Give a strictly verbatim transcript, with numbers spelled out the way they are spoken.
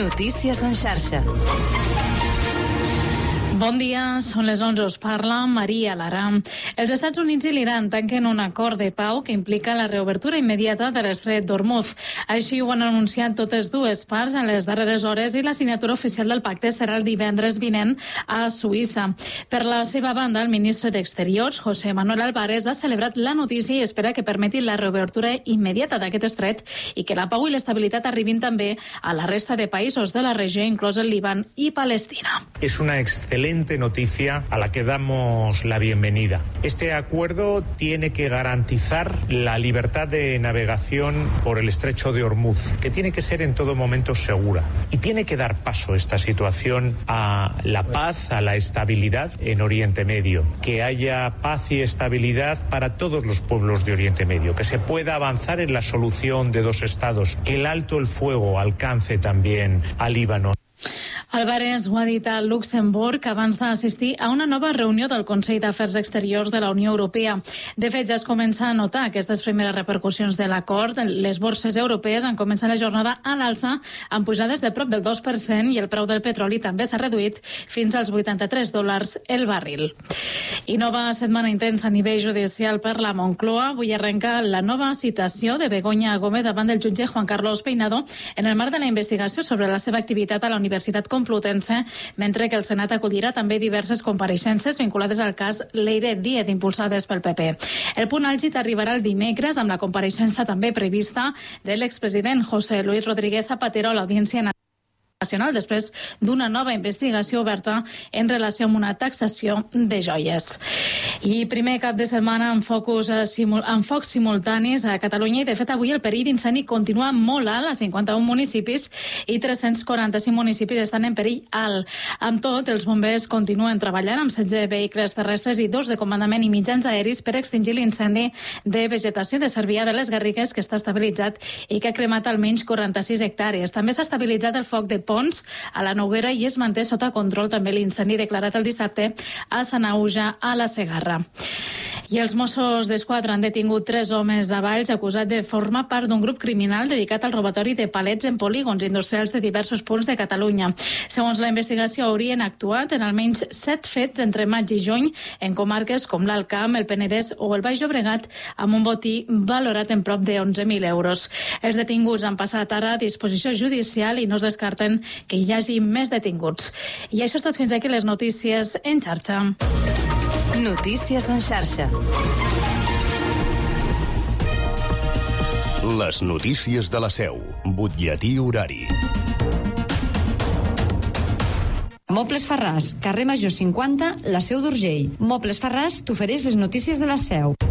Notícies en xarxa. Bon dia, són les onze, us parla Maria Lara. Els Estats Units i l'Iran tanquen un acord de pau que implica la reobertura immediata de l'estret d'Hormuz. Així ho han anunciat totes dues parts en les darreres hores i la signatura oficial del pacte serà el divendres vinent a Suïssa. Per la seva banda, el ministre d'Exteriors, José Manuel Álvarez, ha celebrat la notícia i espera que permeti la reobertura immediata d'aquest estret i que la pau i l'estabilitat arribin també a la resta de països de la regió, inclòs el Líban i Palestina. És una excelente noticia a la que damos la bienvenida. Este acuerdo tiene que garantizar la libertad de navegación por el estrecho de Hormuz, que tiene que ser en todo momento segura. Y tiene que dar paso esta situación a la paz, a la estabilidad en Oriente Medio. Que haya paz y estabilidad para todos los pueblos de Oriente Medio. Que se pueda avanzar en la solución de dos estados. Que el alto el fuego alcance también al Líbano. Álvarez ho ha dit a Luxemburg abans d'assistir a una nova reunió del Consell d'Afers Exteriors de la Unió Europea. De fet, ja es comença a notar aquestes primeres repercussions de l'acord. Les borses europees han començat la jornada a l'alça amb pujades de prop del dos per cent i el preu del petroli també s'ha reduït fins als vuitanta-tres dòlars el barril. I nova setmana intensa a nivell judicial per la Moncloa. Avui arrenca la nova citació de Begoña Gómez davant del jutge Juan Carlos Peinado en el marc de la investigació sobre la seva activitat a la Universitat Complutense, mentre que el Senat acollirà també diverses compareixences vinculades al cas Leire Díez, impulsades pel P P. El punt àlgid arribarà el dimecres amb la compareixença també prevista de l'expresident José Luis Rodríguez Zapatero a l'Audiència Nacional Nacional després d'una nova investigació oberta en relació amb una taxació de joies. I primer cap de setmana amb, focus, simul amb focs simultanis a Catalunya i de fet avui el perill d'incendi continua molt alt a cinquanta-un municipis i tres-cents quaranta-cinc municipis estan en perill alt. Amb tot, els bombers continuen treballant amb setze vehicles terrestres i dos de comandament i mitjans aeris per extingir l'incendi de vegetació de Cervià de les Garrigues que està estabilitzat i que ha cremat almenys quaranta-sis hectàrees. També s'ha estabilitzat el foc de Pons a la Noguera i es manté sota control també l'incendi declarat el dissabte a Sanaüja, a la Segarra. I els Mossos d'Esquadra han detingut tres homes a Valls acusats de formar part d'un grup criminal dedicat al robatori de palets en polígons industrials de diversos punts de Catalunya. Segons la investigació, haurien actuat en almenys set fets entre maig i juny en comarques com l'Alt Camp, el Penedès o el Baix Llobregat, amb un botí valorat en prop de onze mil euros. Els detinguts han passat ara a disposició judicial i no es descarten que hi hagi més detinguts. I això és tot fins aquí les notícies en xarxa. Notícies en xarxa. Les notícies de la Seu. Butlletí horari. Mobles Farràs, carrer Major cinquanta, la Seu d'Urgell. Mobles Farràs t'ofereix les notícies de la Seu.